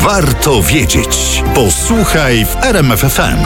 Warto wiedzieć. Posłuchaj w RMF FM.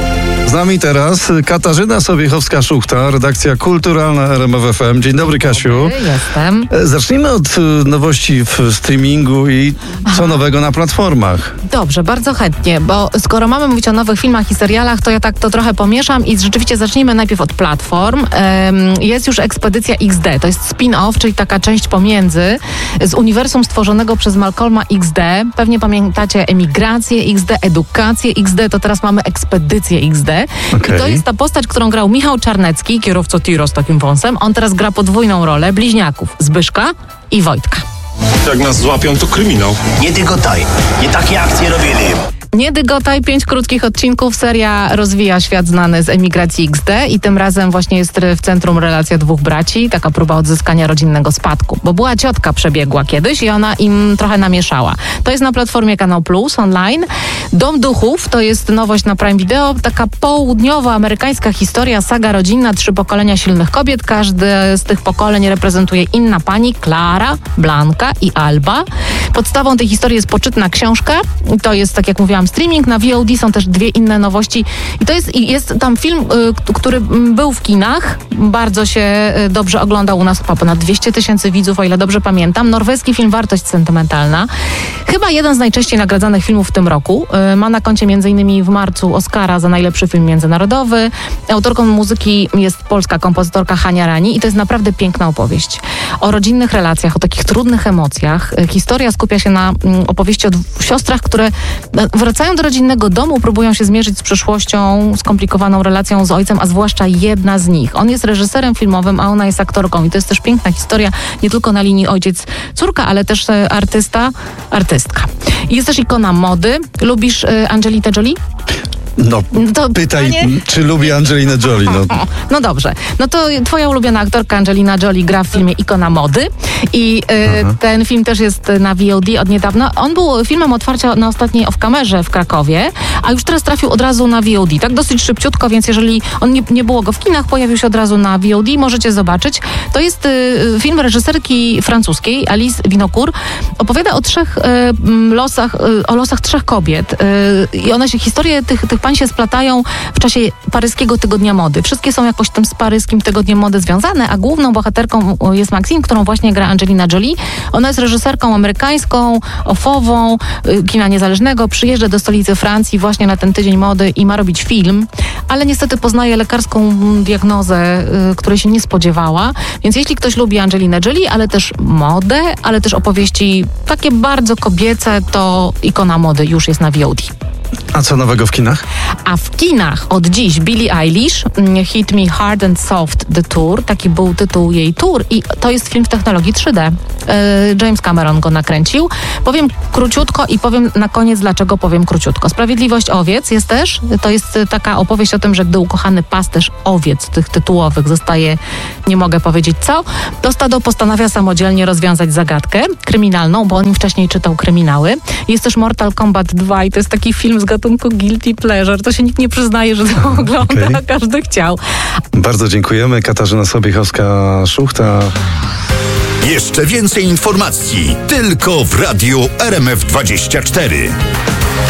Z nami teraz Katarzyna Sobiechowska-Szuchta, redakcja kulturalna RMF FM. Dzień dobry, Kasiu. Jestem. Zacznijmy od nowości w streamingu i co nowego na platformach. Dobrze, bardzo chętnie, bo skoro mamy mówić o nowych filmach i serialach, to ja tak to trochę pomieszam i rzeczywiście zacznijmy najpierw od platform. Jest już Ekspedycja XD, to jest spin-off, czyli taka część pomiędzy z uniwersum stworzonego przez Malcolma XD. Pewnie pamiętacie Emigrację XD, Edukację XD, to teraz mamy Ekspedycję XD. Okay. I to jest ta postać, którą grał Michał Czarnecki, kierowca tiro z takim wąsem. On teraz gra podwójną rolę bliźniaków, Zbyszka i Wojtka. Jak nas złapią, to kryminał. Nie dygotaj, nie takie akcje robili. Nie dygotaj, 5 krótkich odcinków. Seria rozwija świat znany z Emigracji XD i tym razem właśnie jest w centrum relacja dwóch braci, taka próba odzyskania rodzinnego spadku. Bo była ciotka przebiegła kiedyś i ona im trochę namieszała. To jest na platformie Kanał Plus online. Dom Duchów to jest nowość na Prime Video, taka południowoamerykańska historia, saga rodzinna, 3 pokolenia silnych kobiet. Każde z tych pokoleń reprezentuje inna pani, Klara, Blanka i Alba. Podstawą tej historii jest poczytna książka. To jest, tak jak mówiłam, streaming. Na VOD są też 2 inne nowości. I to jest tam film, który był w kinach. Bardzo się dobrze oglądał u nas. Ponad 200 000 widzów, o ile dobrze pamiętam. Norweski film Wartość sentymentalna. Chyba jeden z najczęściej nagradzanych filmów w tym roku. Ma na koncie m.in. w marcu Oscara za najlepszy film międzynarodowy. Autorką muzyki jest polska kompozytorka Hania Rani i to jest naprawdę piękna opowieść. O rodzinnych relacjach, o takich trudnych emocjach. Historia skupia się na opowieści o siostrach, które wracają do rodzinnego domu, próbują się zmierzyć z przeszłością, skomplikowaną relacją z ojcem, a zwłaszcza jedna z nich. On jest reżyserem filmowym, a ona jest aktorką i to jest też piękna historia, nie tylko na linii ojciec-córka, ale też artystka. I jest też ikona mody. Lubisz Angelinę Jolie? No, To pytaj, pytanie? czy lubi Angelinę Jolie. No dobrze. No to twoja ulubiona aktorka Angelina Jolie gra w filmie Ikona mody i ten film też jest na VOD od niedawna. On był filmem otwarcia na ostatniej off-kamerze w Krakowie, a już teraz trafił od razu na VOD. Tak dosyć szybciutko, więc jeżeli on nie było go w kinach, pojawił się od razu na VOD, możecie zobaczyć. To jest film reżyserki francuskiej, Alice Winocourt. Opowiada o losach 3 kobiet. I historie tych pań się splatają w czasie paryskiego tygodnia mody. Wszystkie są jakoś tym z paryskim tygodniem mody związane, a główną bohaterką jest Maxine, którą właśnie gra Angelina Jolie. Ona jest reżyserką amerykańską, ofową, kina niezależnego. Przyjeżdża do stolicy Francji właśnie na ten tydzień mody i ma robić film, ale niestety poznaje lekarską diagnozę, której się nie spodziewała. Więc jeśli ktoś lubi Angelinę Jolie, ale też modę, ale też opowieści takie bardzo kobiece, to Ikona mody już jest na VOD. A co nowego w kinach? A w kinach od dziś Billie Eilish, Hit Me Hard and Soft The Tour, taki był tytuł jej tour i to jest film w technologii 3D. James Cameron go nakręcił. Powiem króciutko i powiem na koniec, dlaczego powiem króciutko. Sprawiedliwość owiec jest też, to jest taka opowieść o tym, że gdy ukochany pasterz owiec tych tytułowych zostaje, nie mogę powiedzieć co, to stado postanawia samodzielnie rozwiązać zagadkę kryminalną, bo on im wcześniej czytał kryminały. Jest też Mortal Kombat 2 i to jest taki film z gatunku guilty pleasure. To się nikt nie przyznaje, że to ogląda, a każdy chciał. Bardzo dziękujemy. Katarzyna Sobiechowska-Szuchta. Jeszcze więcej informacji tylko w Radiu RMF24.